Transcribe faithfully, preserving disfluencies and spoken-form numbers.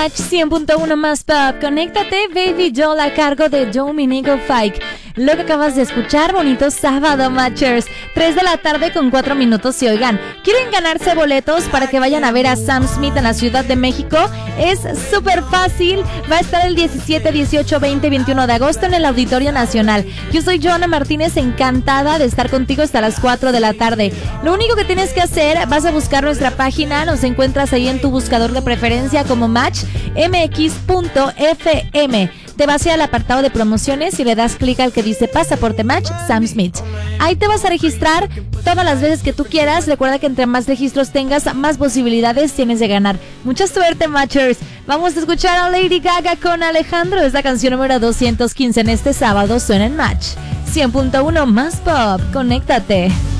Match cien punto uno más pop. Conéctate, Baby Doll a cargo de Dominico Fike. Lo que acabas de escuchar, bonito sábado, Matchers. tres de la tarde con cuatro minutos. Y oigan, ¿quieren ganarse boletos para que vayan a ver a Sam Smith en la Ciudad de México? Es súper fácil. Va a estar el diecisiete, dieciocho, veinte, veintiuno de agosto en el Auditorio Nacional. Yo soy Joana Martínez, encantada de estar contigo hasta las cuatro de la tarde. Lo único que tienes que hacer, vas a buscar nuestra página. Nos encuentras ahí en tu buscador de preferencia como match m x punto f m. Te vas a ir al apartado de promociones y le das clic al que dice Pasaporte Match Sam Smith. Ahí te vas a registrar todas las veces que tú quieras. Recuerda que entre más registros tengas, más posibilidades tienes de ganar. Mucha suerte, Matchers. Vamos a escuchar a Lady Gaga con Alejandro. Es la canción número doscientos quince en este sábado. Suena en Match cien punto uno más pop. Conéctate.